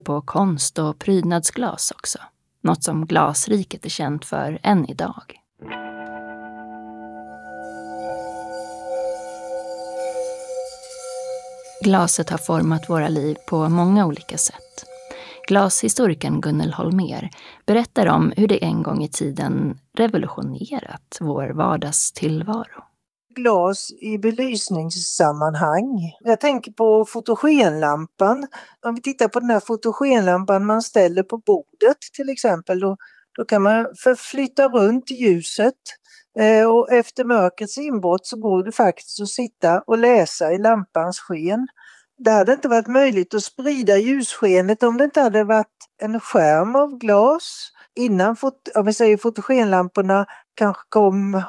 på konst och prydnadsglas också. Något som glasriket är känt för än idag. Glaset har format våra liv på många olika sätt. Glashistorikern Gunnel Holmér berättar om hur det en gång i tiden revolutionerat vår vardagstillvaro. Glas i belysningssammanhang. Jag tänker på fotogenlampan. Om vi tittar på den här fotogenlampan man ställer på bordet till exempel, då kan man förflytta runt ljuset. Och efter mörkrets inbrott så går det faktiskt att sitta och läsa i lampans sken. Det hade inte varit möjligt att sprida ljusskenet om det inte hade varit en skärm av glas. Innan fotogenlamporna kanske kom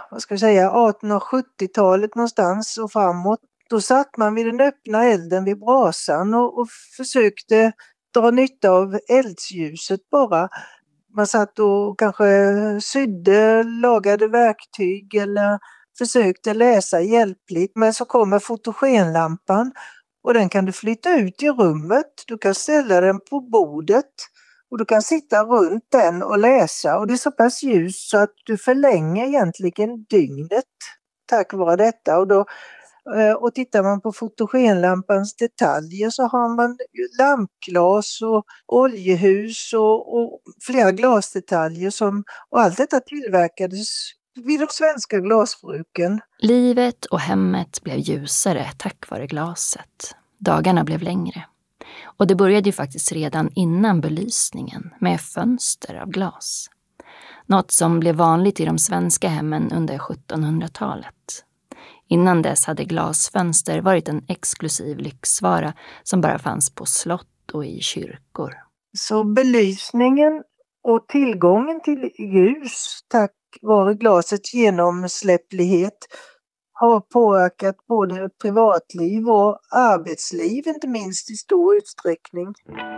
1870-talet någonstans och framåt. Då satt man vid den öppna elden vid brasan och försökte dra nytta av eldsljuset bara. Man satt och kanske sydde, lagade verktyg eller försökte läsa hjälpligt. Men så kommer fotogenlampan och den kan du flytta ut i rummet. Du kan ställa den på bordet och du kan sitta runt den och läsa. Och det är så pass ljus så att du förlänger egentligen dygnet tack vare detta. Och tittar man på fotogenlampans detaljer så har man lampglas och oljehus och flera glasdetaljer och allt detta tillverkades vid de svenska glasbruken. Livet och hemmet blev ljusare tack vare glaset. Dagarna blev längre. Och det började ju faktiskt redan innan belysningen med fönster av glas. Något som blev vanligt i de svenska hemmen under 1700-talet. Innan dess hade glasfönster varit en exklusiv lyxvara som bara fanns på slott och i kyrkor. Så belysningen och tillgången till ljus tack vare glasets genomsläpplighet har påverkat både privatliv och arbetsliv, inte minst i stor utsträckning.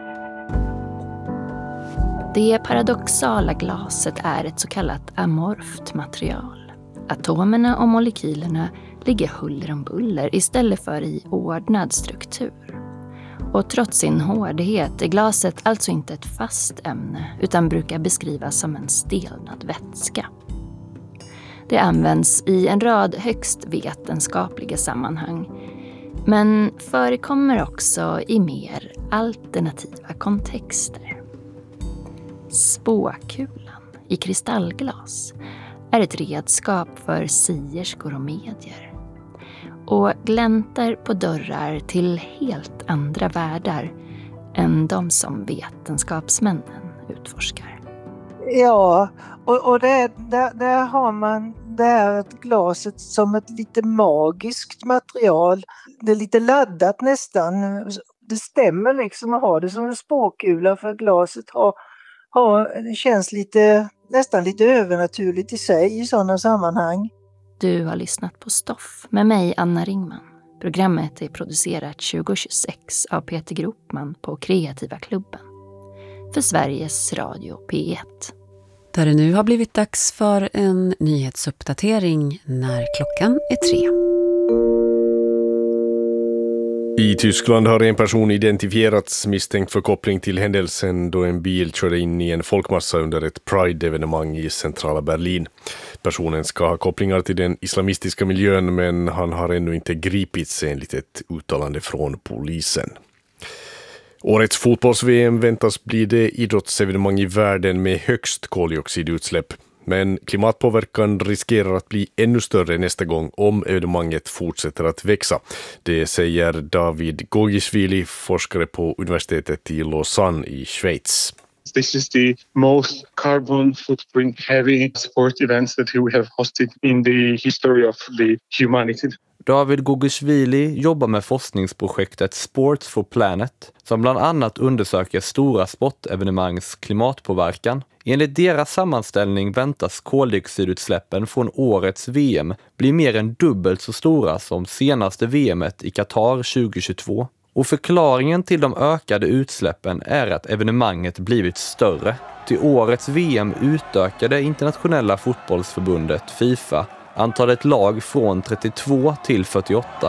Det paradoxala glaset är ett så kallat amorft material. Atomerna och molekylerna ligger huller om buller istället för i ordnad struktur. Och trots sin hårdhet är glaset alltså inte ett fast ämne utan brukar beskrivas som en stelnad vätska. Det används i en rad högst vetenskapliga sammanhang, men förekommer också i mer alternativa kontexter. Spåkulan i kristallglas är ett redskap för sierskor och medier och gläntar på dörrar till helt andra världar än de som vetenskapsmännen utforskar. Ja, och där har man det här glaset som ett lite magiskt material. Det är lite laddat nästan. Det stämmer liksom att ha det som en spåkula för glaset det känns nästan lite övernaturligt i sig i sådana sammanhang. Du har lyssnat på Stoff med mig, Anna Ringman. Programmet är producerat 2026 av Peter Gropman på Kreativa klubben för Sveriges Radio P1. Där det nu har blivit dags för en nyhetsuppdatering när klockan är 3. I Tyskland har en person identifierats misstänkt för koppling till händelsen då en bil körde in i en folkmassa under ett Pride-evenemang i centrala Berlin. Personen ska ha kopplingar till den islamistiska miljön, men han har ännu inte gripits enligt ett uttalande från polisen. Årets fotbolls-VM väntas bli det idrottsevenemang i världen med högst koldioxidutsläpp. Men klimatpåverkan riskerar att bli ännu större nästa gång om evenemanget fortsätter att växa. Det säger David Gogisvili, forskare på universitetet i Lausanne i Schweiz. This is the most carbon footprint heavy sport events that we have hosted in the history of the humanity. David Gogisvili jobbar med forskningsprojektet Sports for Planet som bland annat undersöker stora sportevenemangs klimatpåverkan. Enligt deras sammanställning väntas koldioxidutsläppen från årets VM bli mer än dubbelt så stora som senaste VMet i Qatar 2022. Och förklaringen till de ökade utsläppen är att evenemanget blivit större. Till årets VM utökade internationella fotbollsförbundet FIFA antalet lag från 32 till 48.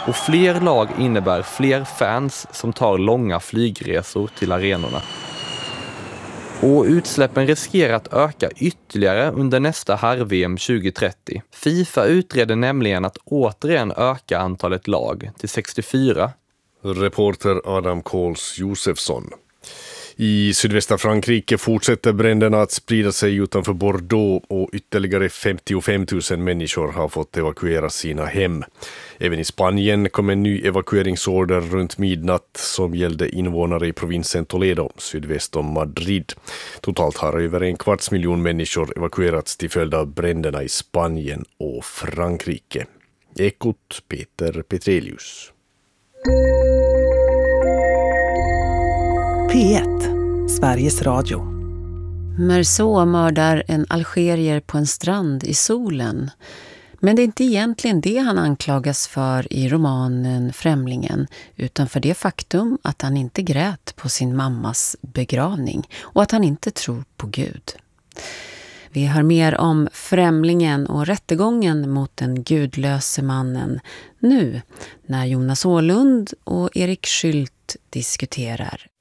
Och fler lag innebär fler fans som tar långa flygresor till arenorna. Och utsläppen riskerar att öka ytterligare under nästa herr-VM 2030. FIFA utreder nämligen att återigen öka antalet lag till 64. Reporter Adam Kohls Josefsson. I sydvästra Frankrike fortsätter bränderna att sprida sig utanför Bordeaux och ytterligare 55 000 människor har fått evakuera sina hem. Även i Spanien kom en ny evakueringsorder runt midnatt som gällde invånare i provinsen Toledo, sydväst om Madrid. Totalt har över 250 000 människor evakuerats till följd av bränderna i Spanien och Frankrike. Ekot Peter Petrelius. P1, Sveriges Radio. Merceau mördar en algerier på en strand i solen. Men det är inte egentligen det han anklagas för i romanen Främlingen, utan för det faktum att han inte grät på sin mammas begravning och att han inte tror på Gud. Vi hör mer om Främlingen och rättegången mot den gudlöse mannen nu när Jonas Åhlund och Erik Schyldt diskuterar